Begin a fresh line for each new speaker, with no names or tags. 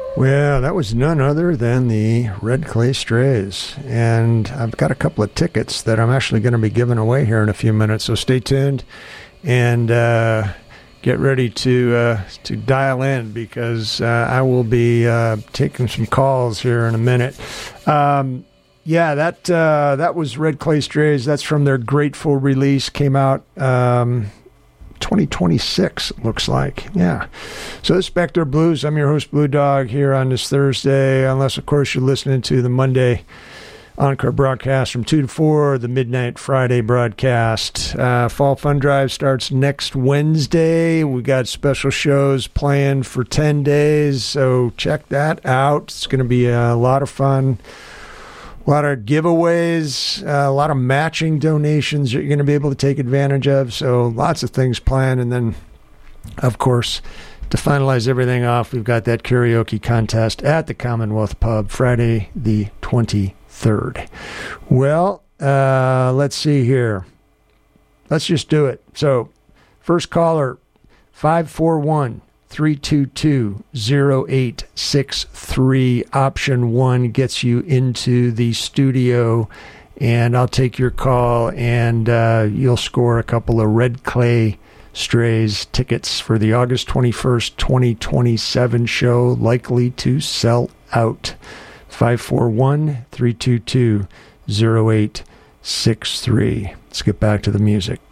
Well, that was none other than the Red Clay Strays. And I've got a couple of tickets that I'm actually going to be giving away here in a few minutes. So stay tuned and get ready to dial in, because I will be taking some calls here in a minute. Yeah, that was Red Clay Strays. That's from their Grateful release. Came out 2026, it looks like. Yeah. So this is Backdoor Blues. I'm your host, Blue Dog, here on this Thursday, unless, of course, you're listening to the Monday Encore broadcast from 2 to 4, the midnight Friday broadcast. Fall Fun Drive starts next Wednesday. We got special shows planned for 10 days, so check that out. It's going to be a lot of fun. A lot of giveaways, a lot of matching donations you're going to be able to take advantage of. So lots of things planned. And then, of course, to finalize everything off, we've got that karaoke contest at the Commonwealth Pub Friday the 23rd. Well, let's see here. Let's just do it. So first caller, 541-322-0863. Option 1 gets you into the studio, and I'll take your call, and you'll score a couple of Red Clay Strays tickets for the August 21st, 2027 show, likely to sell out. 541-322-0863. Let's get back to the music.